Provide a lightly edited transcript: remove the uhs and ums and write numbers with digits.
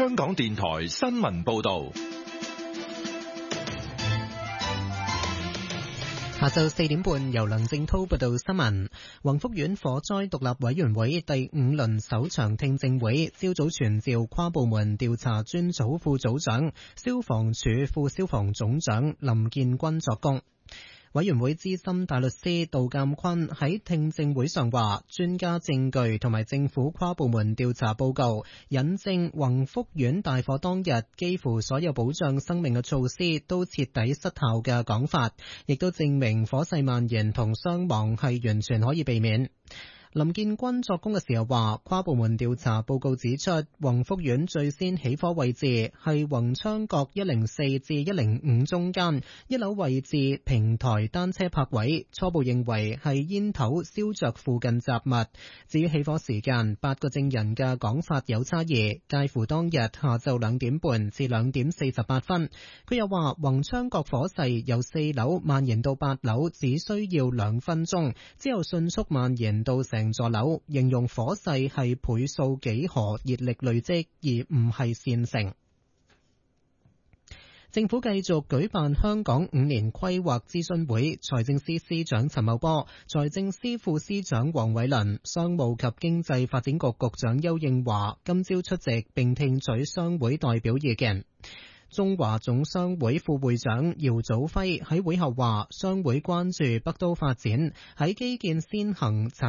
香港電台新聞報道。 下晝4點半，由梁正濤報道新聞。宏福苑火災獨立委員會第5輪首場聽證會，朝早傳召跨部門調查專組副組長、消防處副消防總長林建軍作供。委員會資深大律師杜鑑坤喺聽證會上話，專家證據同埋政府跨部門調查報告引證宏福苑大火當日幾乎所有保障生命嘅措施都徹底失效嘅講法，亦都證明火勢蔓延同傷亡係完全可以避免。林建軍作供嘅時候話，跨部門調查報告指出，宏福苑最先起火位置係宏昌閣104至105中間一樓位置平台單車泊位，初步認為係煙頭燒着附近雜物。至於起火時間，8個證人嘅講法有差異，介乎當日下晝2點半至2點48分。佢又話，宏昌閣火勢由4樓蔓延到8樓只需要2分鐘，之後迅速蔓延到成座樓，形容火勢係倍數幾何熱力累積，而唔係線性。政府繼續舉辦香港5年規劃諮詢會，財政司司長陳茂波、財政司副司長黃偉綸、商務及經濟發展局局長邱應華今朝出席並聽取商會代表意見。中華總商會副會長姚祖輝喺會後話，商會關注北都發展喺基建先行